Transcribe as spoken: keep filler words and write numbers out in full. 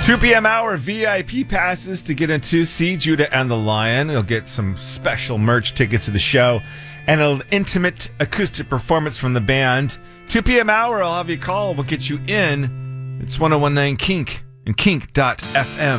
two p.m. hour V I P passes to get into See Judah and the Lion. You'll get some special merch tickets to the show and an intimate acoustic performance from the band. two p.m. hour, I'll have you call. We'll get you in. It's ten nineteen Kink and kink dot f m.